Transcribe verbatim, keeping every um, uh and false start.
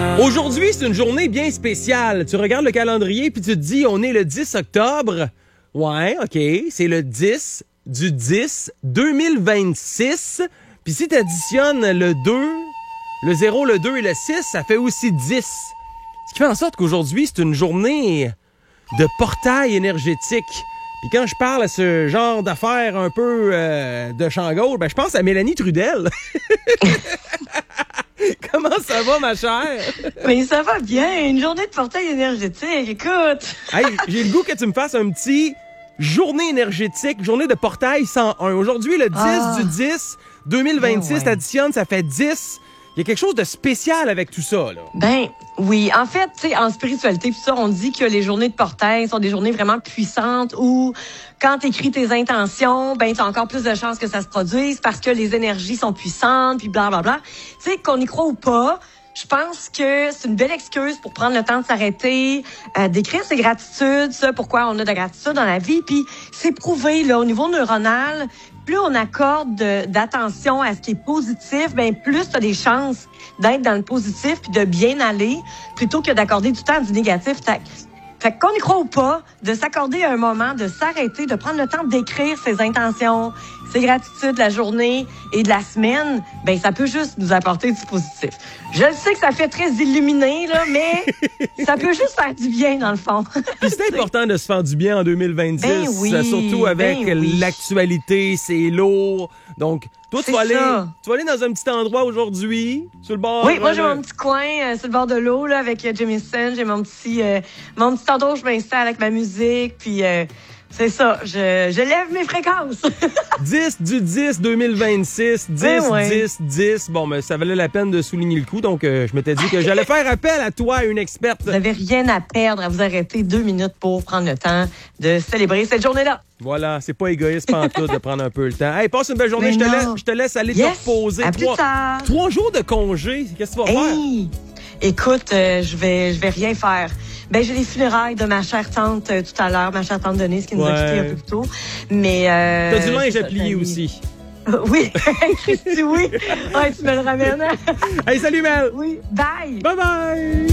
Aujourd'hui, c'est une journée bien spéciale. Tu regardes le calendrier puis tu te dis, on est le dix octobre. Ouais, OK, c'est le dix du dix deux mille vingt-six. Puis si tu additionnes le deux, le zéro, le deux et le six, ça fait aussi dix. Ce qui fait en sorte qu'aujourd'hui, c'est une journée de portail énergétique. Puis quand je parle à ce genre d'affaires un peu euh, de champ gauche, ben je pense à Mélanie Trudel. Comment ça va, ma chère? Mais ça va bien. Une journée de portail énergétique, écoute. Hey, j'ai le goût que tu me fasses un petit journée énergétique, journée de portail cent un. Aujourd'hui, le dix Ah. du dix deux mille vingt-six, Ben ouais. additionne, ça fait dix. Il y a quelque chose de spécial avec tout ça, là. Ben oui, en fait, tu sais, en spiritualité, puis ça, on dit que les journées de portail sont des journées vraiment puissantes où quand tu écris tes intentions, ben tu as encore plus de chances que ça se produise parce que les énergies sont puissantes, puis blablabla. Tu sais, qu'on y croit ou pas, je pense que c'est une belle excuse pour prendre le temps de s'arrêter, euh, d'écrire ses gratitudes, ça, pourquoi on a de la gratitude dans la vie, puis c'est prouvé, là, au niveau neuronal, plus on accorde de- d'attention à ce qui est positif, ben plus tu as des chances d'être dans le positif puis de bien aller, plutôt que d'accorder du temps à du négatif. Fait, fait qu'on y croit ou pas, de s'accorder un moment, de s'arrêter, de prendre le temps d'écrire ses intentions, ses gratitudes de la journée et de la semaine, ben ça peut juste nous apporter du positif. Je le sais que ça fait très illuminé, là, mais ça peut juste faire du bien, dans le fond. Puis c'est important de se faire du bien en deux mille vingt-six, Ben oui, euh, surtout avec ben oui. l'actualité, c'est lourd. Donc, toi, tu C'est vas, aller, ça. tu vas aller dans un petit endroit aujourd'hui, sur le bord. Oui, moi j'ai euh, mon petit coin euh, sur le bord de l'eau là avec euh, Jameson, j'ai mon petit euh, mon petit endroit où je m'installe avec ma musique, puis euh, c'est ça, je, je lève mes fréquences. dix du dix deux mille vingt-six, dix, Ben ouais. dix, dix. Bon, mais ça valait la peine de souligner le coup, donc euh, je m'étais dit que j'allais faire appel à toi, une experte. Vous n'avez rien à perdre à vous arrêter deux minutes pour prendre le temps de célébrer cette journée-là. Voilà, c'est pas égoïste pantoute de prendre un peu le temps. Hey, passe une belle journée, Mais je te, non. laisse, je te laisse aller Yes, te reposer. à plus Trois, tard. trois jours de congé, qu'est-ce que tu vas faire? Hey, écoute, euh, je vais je vais rien faire. Ben j'ai les funérailles de ma chère tante euh, tout à l'heure, ma chère tante Denise qui nous a Ouais. quittés un peu plus tôt. Mais euh, T'as du linge c'est à ça, plier j'allais- aussi. Oui, Christy, oui. Ouais, tu me le ramènes. Hey, salut Mel! Oui, bye. Bye bye!